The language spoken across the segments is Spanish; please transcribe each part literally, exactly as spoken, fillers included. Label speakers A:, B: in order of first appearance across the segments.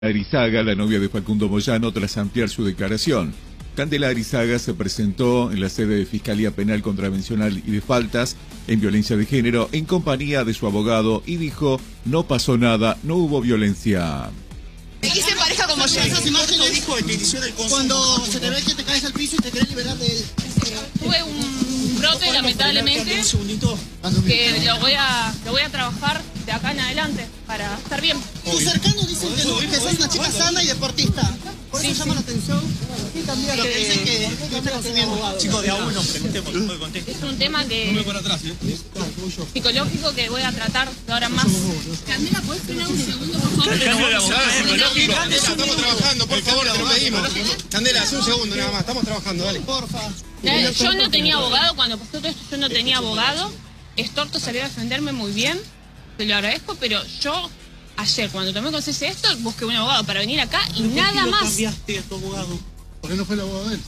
A: Arizaga, la novia de Facundo Moyano, tras ampliar su declaración. Candela Arizaga se presentó en la sede de Fiscalía Penal Contravencional y de Faltas en Violencia de Género en compañía de su abogado y dijo: no pasó nada, no hubo violencia.
B: Aquí se pareja como yo.
C: Esas imágenes dijo de que inició el
B: cuando se te ve que te caes al piso y te querés liberar de él.
D: Tuve un brote, lamentablemente, que lo voy a lo voy a trabajar de acá en adelante para estar bien.
B: Tus cercanos dicen que, no, que sos una chica sana y deportista. Por eso sí, llama la atención. ¿Qué cambió? Lo que dicen que no está consumiendo.
C: Chicos, de a uno, preguntemos, no me conté.
D: Es un tema que...
C: No me por atrás, ¿eh?
D: Psicológico que voy a tratar de ahora más. Candela, ¿puedes frenar un segundo, por favor?
C: El cambio de abogado psicológico.
E: Candela, estamos trabajando, por favor, te lo pedimos. Candela, hace un segundo nada más, estamos trabajando, dale.
B: Porfa.
D: Eh, yo no tenía abogado, cuando pasó todo esto yo no tenía abogado. Estorto salió a defenderme muy bien, te lo agradezco, pero yo ayer cuando tomé conciencia de esto busqué un abogado para venir acá y nada más.
C: ¿Cambiaste a tu abogado?
E: ¿Por qué no fue el abogado de él?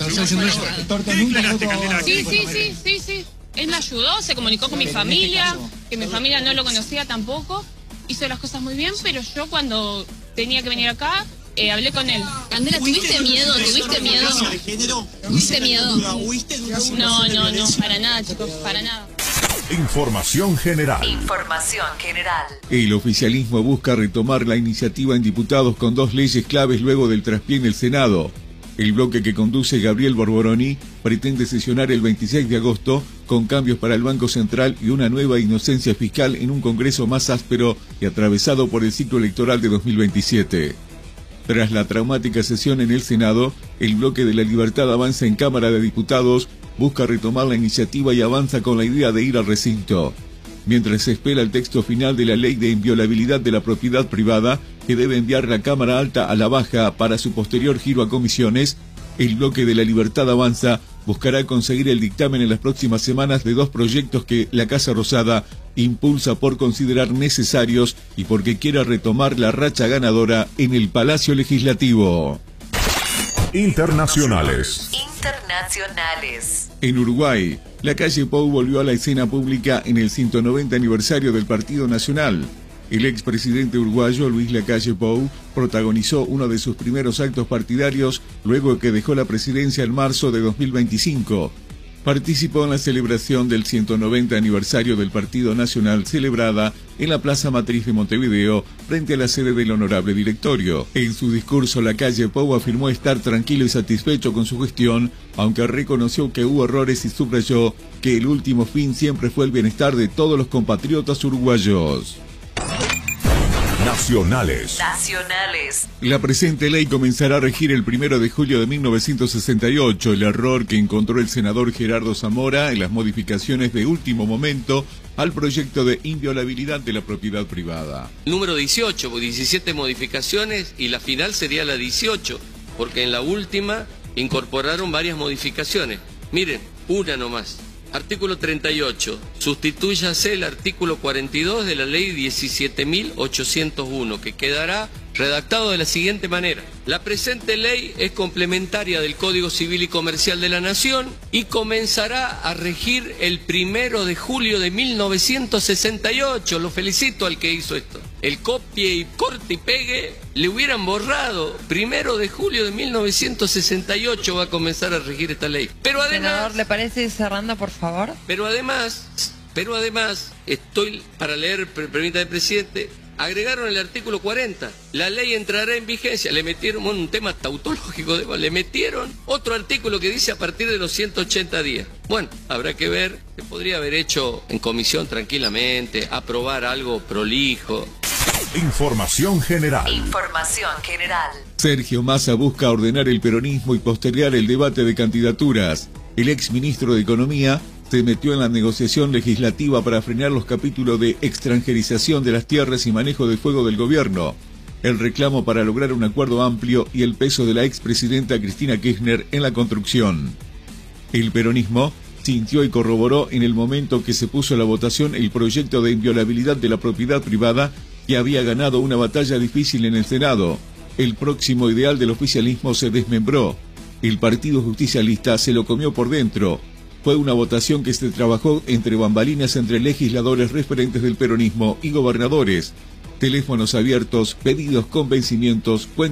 D: Sí, sí, sí, sí, sí. Él me ayudó, se comunicó con mi familia, que mi familia no lo conocía tampoco. Hizo las cosas muy bien, pero yo cuando tenía que venir acá, eh, hablé con él.
F: Candela, ¿tuviste miedo? ¿Tuviste miedo? ¿Tuviste miedo?
D: No, no, no, para nada, chicos, para nada.
G: Información general.
H: Información general.
A: El oficialismo busca retomar la iniciativa en diputados con dos leyes claves luego del traspié en el Senado. El bloque que conduce Gabriel Borboroni pretende sesionar el veintiséis de agosto con cambios para el Banco Central y una nueva inocencia fiscal en un Congreso más áspero y atravesado por el ciclo electoral de dos mil veintisiete. Tras la traumática sesión en el Senado, el bloque de la Libertad Avanza en Cámara de Diputados busca retomar la iniciativa y avanza con la idea de ir al recinto. Mientras se espera el texto final de la ley de inviolabilidad de la propiedad privada, que debe enviar la Cámara Alta a la Baja para su posterior giro a comisiones, el bloque de la Libertad Avanza buscará conseguir el dictamen en las próximas semanas de dos proyectos que la Casa Rosada impulsa por considerar necesarios y porque quiere retomar la racha ganadora en el Palacio Legislativo.
G: Internacionales.
H: Internacionales.
A: En Uruguay, la calle Pou volvió a la escena pública en el ciento noventa aniversario del Partido Nacional. El expresidente uruguayo Luis Lacalle Pou protagonizó uno de sus primeros actos partidarios luego de que dejó la presidencia en marzo de dos mil veinticinco. Participó en la celebración del ciento noventa aniversario del Partido Nacional celebrada en la Plaza Matriz de Montevideo frente a la sede del Honorable Directorio. En su discurso, Lacalle Pou afirmó estar tranquilo y satisfecho con su gestión, aunque reconoció que hubo errores y subrayó que el último fin siempre fue el bienestar de todos los compatriotas uruguayos.
G: Nacionales.
H: Nacionales.
A: La presente ley comenzará a regir el primero de julio de mil novecientos sesenta y ocho. El error que encontró el senador Gerardo Zamora en las modificaciones de último momento al proyecto de inviolabilidad de la propiedad privada.
I: Número dieciocho, diecisiete modificaciones y la final sería la dieciocho, porque en la última incorporaron varias modificaciones. Miren, una nomás. Artículo treinta y ocho. Sustitúyase el artículo cuarenta y dos de la ley diecisiete mil ochocientos uno, que quedará redactado de la siguiente manera. La presente ley es complementaria del Código Civil y Comercial de la Nación y comenzará a regir el primero de julio de mil novecientos sesenta y ocho. Lo felicito al que hizo esto. El copie y corte y pegue le hubieran borrado. Primero de julio de mil novecientos sesenta y ocho va a comenzar a regir esta ley. Pero además...
F: Senador, ¿le parece ir cerrando, por favor?
I: Pero además, pero además, estoy para leer, permítame, presidente, agregaron el artículo cuarenta. La ley entrará en vigencia. Le metieron un tema tautológico, le metieron otro artículo que dice a partir de los ciento ochenta días. Bueno, habrá que ver, se podría haber hecho en comisión tranquilamente, aprobar algo prolijo.
G: Información general.
H: Información general.
A: Sergio Massa busca ordenar el peronismo y postergar el debate de candidaturas. El exministro de Economía se metió en la negociación legislativa para frenar los capítulos de extranjerización de las tierras y manejo de fuego del gobierno, el reclamo para lograr un acuerdo amplio y el peso de la expresidenta Cristina Kirchner en la construcción. El peronismo sintió y corroboró en el momento que se puso a la votación el proyecto de inviolabilidad de la propiedad privada que había ganado una batalla difícil en el Senado. El próximo ideal del oficialismo se desmembró. El Partido Justicialista se lo comió por dentro. Fue una votación que se trabajó entre bambalinas entre legisladores referentes del peronismo y gobernadores. Teléfonos abiertos, pedidos con vencimientos,